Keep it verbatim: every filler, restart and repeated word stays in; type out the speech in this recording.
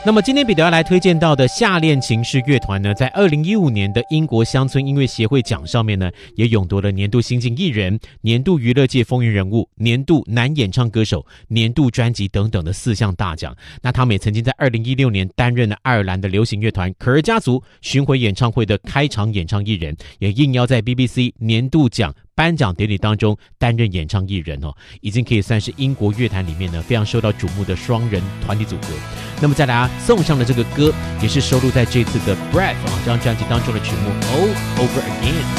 那么今天彼得要来推荐到的夏恋情事乐团呢，在二零一五年的英国乡村音乐协会奖上面呢，也勇夺了年度新晋艺人、年度娱乐界风云人物、年度男演唱歌手、年度专辑等等的四项大奖。那他们也曾经在二零一六年担任了爱尔兰的流行乐团可儿家族巡回演唱会的开场演唱艺人，也应邀在 B B C 年度奖颁奖典礼当中担任演唱艺人哦，已经可以算是英国乐坛里面呢非常受到瞩目的双人团体组合。那么再来啊，送上的这个歌也是收录在这次的 Breath 啊这张专辑当中的曲目 All Over Again。